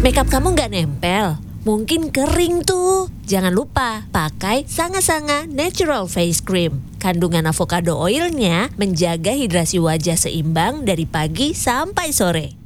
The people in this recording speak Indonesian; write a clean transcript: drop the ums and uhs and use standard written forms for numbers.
Makeup kamu nggak nempel? Mungkin kering tuh. Jangan lupa pakai Sanga Sanga Natural Face Cream. Kandungan avocado oilnya menjaga hidrasi wajah seimbang dari pagi sampai sore.